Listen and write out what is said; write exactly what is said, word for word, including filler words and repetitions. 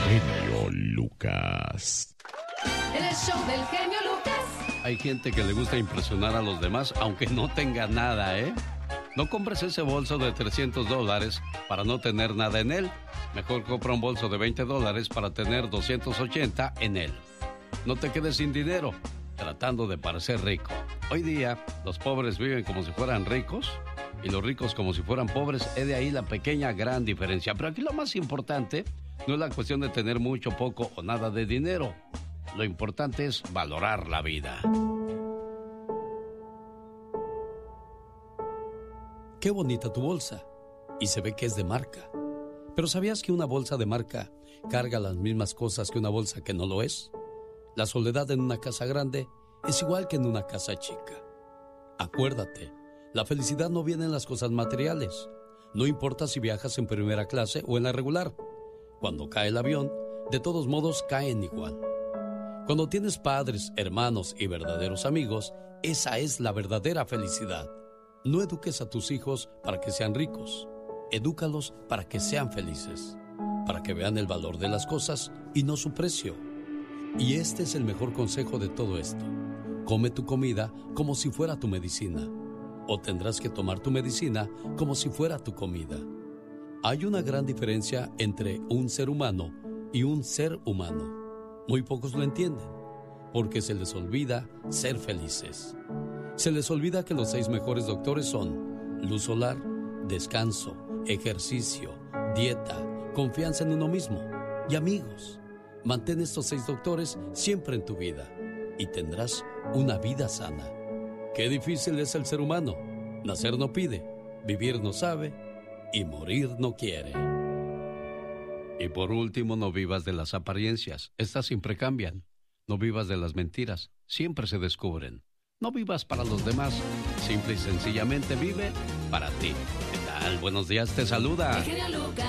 genio Lucas. En el show del genio Lucas. Hay gente que le gusta impresionar a los demás, aunque no tenga nada, ¿eh? No compres ese bolso de trescientos dólares para no tener nada en él. Mejor compra un bolso de veinte dólares para tener doscientos ochenta en él. No te quedes sin dinero tratando de parecer rico. Hoy día, los pobres viven como si fueran ricos y los ricos como si fueran pobres. Es de ahí la pequeña gran diferencia. Pero aquí lo más importante no es la cuestión de tener mucho, poco o nada de dinero. Lo importante es valorar la vida. Qué bonita tu bolsa. Y se ve que es de marca. Pero ¿sabías que una bolsa de marca carga las mismas cosas que una bolsa que no lo es? La soledad en una casa grande es igual que en una casa chica. Acuérdate, la felicidad no viene en las cosas materiales. No importa si viajas en primera clase o en la regular. Cuando cae el avión, de todos modos caen igual. Cuando tienes padres, hermanos y verdaderos amigos, esa es la verdadera felicidad. No eduques a tus hijos para que sean ricos. Edúcalos para que sean felices, para que vean el valor de las cosas y no su precio. Y este es el mejor consejo de todo esto. Come tu comida como si fuera tu medicina, o tendrás que tomar tu medicina como si fuera tu comida. Hay una gran diferencia entre un ser humano y un ser humano. Muy pocos lo entienden, porque se les olvida ser felices. Se les olvida que los seis mejores doctores son luz solar, descanso, ejercicio, dieta, confianza en uno mismo y amigos. Mantén estos seis doctores siempre en tu vida y tendrás una vida sana. Qué difícil es el ser humano. Nacer no pide, vivir no sabe y morir no quiere. Y por último, no vivas de las apariencias. Estas siempre cambian. No vivas de las mentiras. Siempre se descubren. No vivas para los demás. Simple y sencillamente vive para ti. ¿Qué tal? Buenos días, te saluda.